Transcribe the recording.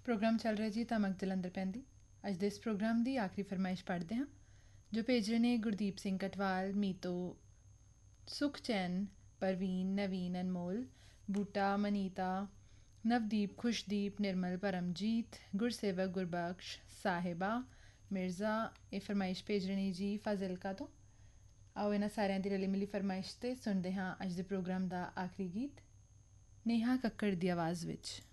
Programme ਚੱਲ ਰਿਹਾ ਜੀ ਧਮਕ ਜਲੰਧਰ ਪੈਂਦੀ। ਅੱਜ ਦੇ ਇਸ ਪ੍ਰੋਗਰਾਮ ਦੀ ਆਖਰੀ ਫਰਮਾਇਸ਼ ਪੜ੍ਹਦੇ ਹਾਂ ਜੋ ਭੇਜ ਰਹੇ ਨੇ ਗੁਰਦੀਪ ਸਿੰਘ ਕਟਵਾਲ, ਮੀਤੋ, ਸੁਖਚੈਨ, ਪਰਵੀਨ, ਨਵੀਨ, ਅਨਮੋਲ, ਬੂਟਾ, ਮਨੀਤਾ, ਨਵਦੀਪ, ਖੁਸ਼ਦੀਪ, ਨਿਰਮਲ, ਪਰਮਜੀਤ, ਗੁਰਸੇਵਕ, ਗੁਰਬਖਸ਼, ਸਾਹਿਬਾ, ਮਿਰਜ਼ਾ। ਇਹ ਫਰਮਾਇਸ਼ ਭੇਜ ਰਹੇ ਨੇ ਜੀ ਫਾਜ਼ਿਲਕਾ ਤੋਂ। ਆਓ ਇਹਨਾਂ ਸਾਰਿਆਂ ਦੀ ਰਲੀ ਮਿਲੀ ਫਰਮਾਇਸ਼ 'ਤੇ ਸੁਣਦੇ ਹਾਂ ਅੱਜ ਦੇ ਪ੍ਰੋਗਰਾਮ ਦਾ ਆਖਰੀ ਗੀਤ ਨੇਹਾ ਕੱਕੜ ਦੀ ਆਵਾਜ਼ ਵਿੱਚ।